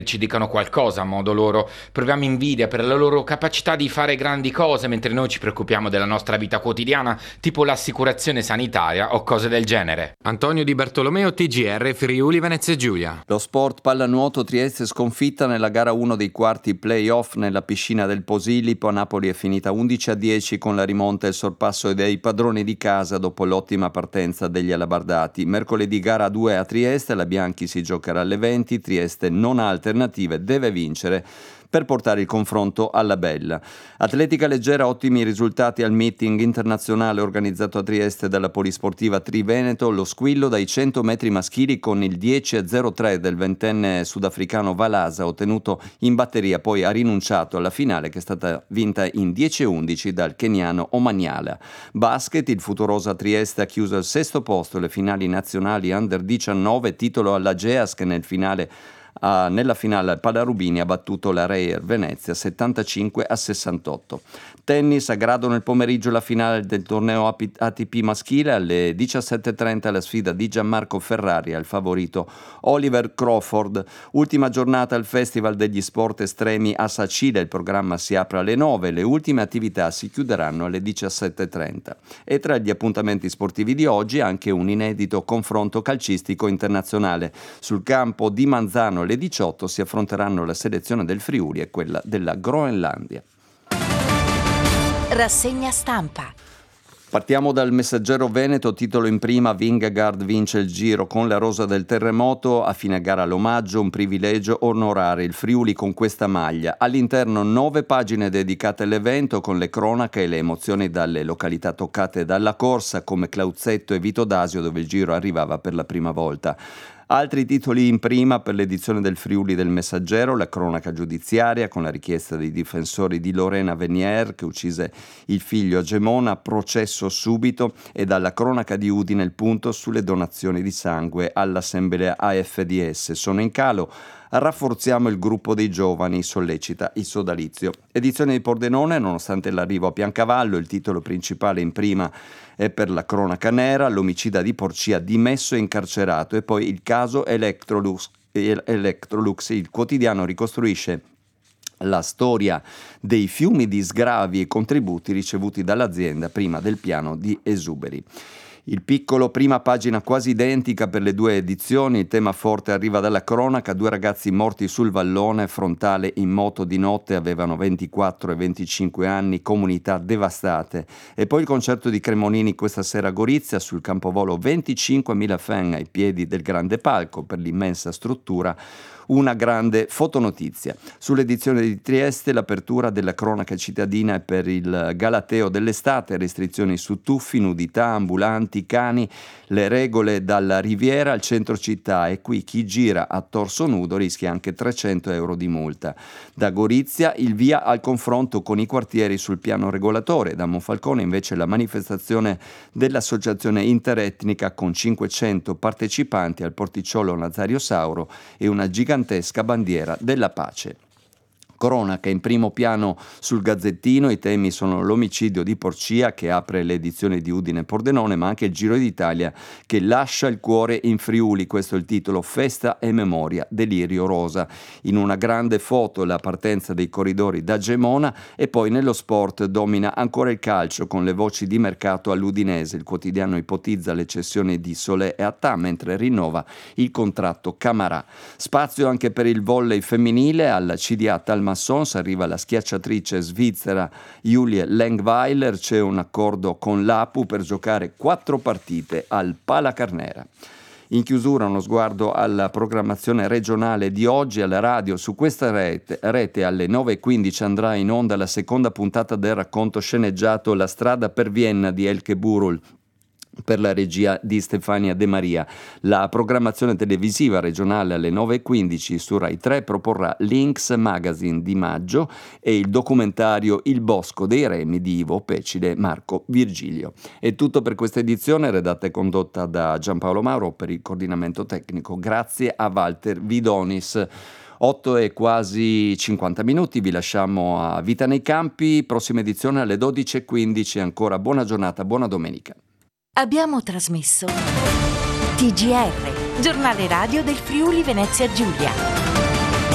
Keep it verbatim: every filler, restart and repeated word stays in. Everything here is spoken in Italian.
ci dicano qualcosa a modo loro, proviamo invidia per la loro capacità di fare grandi cose mentre noi ci preoccupiamo della nostra vita quotidiana, tipo l'assicurazione sanitaria o cose del genere. Antonio Di Bartolomeo, T G R Friuli Venezia Giulia. Lo sport pallanuoto, Trieste sconfitta nella gara uno dei quarti play-off nella piscina del Posillipo. A Napoli è finita undici a dieci con la rimonta e il sorpasso dei padroni di casa dopo l'ottima partenza degli alabardati. Mercoledì gara due a Trieste, la Bianchi si giocherà alle venti, Trieste non ha alternative, deve vincere per portare il confronto alla bella. Atletica leggera, ottimi risultati al meeting internazionale organizzato a Trieste dalla Polisportiva Triveneto. Lo squillo dai cento metri maschili con il dieci a zero tre del ventenne sudafricano Valasa, ottenuto in batteria, poi ha rinunciato alla finale che è stata vinta in dieci a undici dal keniano Omanyala. Basket, il Futurosa Trieste ha chiuso al sesto posto le finali nazionali under diciannove, titolo alla Geas che nel finale Uh, nella finale al Palarubini ha battuto la Reyer Venezia settantacinque a sessantotto. Tennis, a Grado nel pomeriggio la finale del torneo A T P maschile, alle diciassette e trenta la sfida di Gianmarco Ferrari al favorito Oliver Crawford. Ultima giornata al Festival degli Sport Estremi a Sacile, il programma si apre alle nove, le ultime attività si chiuderanno alle diciassette e trenta. E tra gli appuntamenti sportivi di oggi anche un inedito confronto calcistico internazionale. Sul campo di Manzano alle diciotto si affronteranno la selezione del Friuli e quella della Groenlandia. Rassegna stampa. Partiamo dal Messaggero Veneto, titolo in prima: Vingegaard vince il Giro con la rosa del terremoto, a fine gara l'omaggio, un privilegio onorare il Friuli con questa maglia. All'interno nove pagine dedicate all'evento con le cronache e le emozioni dalle località toccate dalla corsa come Clauzetto e Vito d'Asio, dove il Giro arrivava per la prima volta. Altri titoli in prima per l'edizione del Friuli del Messaggero: la cronaca giudiziaria con la richiesta dei difensori di Lorena Venier che uccise il figlio a Gemona, processo subito, e dalla cronaca di Udine il punto sulle donazioni di sangue all'assemblea A F D S. Sono in calo. Rafforziamo il gruppo dei giovani, sollecita il sodalizio. Edizione di Pordenone, nonostante l'arrivo a Piancavallo, il titolo principale in prima è per la cronaca nera: l'omicida di Porcia dimesso e incarcerato, e poi il caso Electrolux. Electrolux. Il quotidiano ricostruisce la storia dei fiumi di sgravi e contributi ricevuti dall'azienda prima del piano di esuberi. Il Piccolo, prima pagina quasi identica per le due edizioni. Il tema forte arriva dalla cronaca: due ragazzi morti sul vallone, frontale in moto di notte, avevano ventiquattro e venticinque anni, comunità devastate. E poi il concerto di Cremonini questa sera a Gorizia, sul campovolo venticinquemila fan ai piedi del grande palco per l'immensa struttura. Una grande fotonotizia. Sull'edizione di Trieste l'apertura della cronaca cittadina è per il Galateo dell'estate: restrizioni su tuffi, nudità, ambulanti, cani, le regole dalla Riviera al centro città, e qui chi gira a torso nudo rischia anche trecento euro di multa. Da Gorizia il via al confronto con i quartieri sul piano regolatore. Da Monfalcone invece la manifestazione dell'associazione interetnica con cinquecento partecipanti al porticciolo Nazario Sauro e una gigantesca bandiera della pace. Cronaca in primo piano sul Gazzettino, i temi sono l'omicidio di Porcia che apre l'edizione di Udine Pordenone, ma anche il Giro d'Italia che lascia il cuore in Friuli, questo è il titolo: festa e memoria, delirio rosa. In una grande foto la partenza dei corridori da Gemona. E poi nello sport domina ancora il calcio con le voci di mercato all'Udinese. Il quotidiano ipotizza le cessioni di Solé e Attà mentre rinnova il contratto Camarà. Spazio anche per il volley femminile. Alla C D A Talma Massons arriva la schiacciatrice svizzera Julie Lengweiler. C'è un accordo con l'A P U per giocare quattro partite al Palacarnera. In chiusura uno sguardo alla programmazione regionale di oggi alla radio. Su questa rete, rete alle nove e quindici andrà in onda la seconda puntata del racconto sceneggiato La strada per Vienna di Elke Burul, per la regia di Stefania De Maria. La programmazione televisiva regionale alle nove e quindici su Rai tre proporrà Lynx Magazine di maggio e il documentario Il Bosco dei Remi di Ivo Pecile e Marco Virgilio. È tutto per questa edizione, redatta e condotta da Giampaolo Mauro. Per il coordinamento tecnico grazie a Walter Vidonis. otto e quasi cinquanta minuti, vi lasciamo a Vita nei Campi, prossima edizione alle dodici e quindici. Ancora buona giornata, buona domenica. Abbiamo trasmesso T G R, giornale radio del Friuli Venezia Giulia.